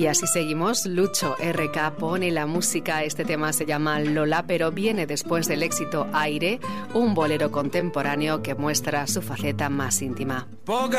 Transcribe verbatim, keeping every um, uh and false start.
Y así seguimos. Lucho R K pone la música. Este tema se llama Lola, pero viene después del éxito Aire, un bolero contemporáneo que muestra su faceta más íntima. Poca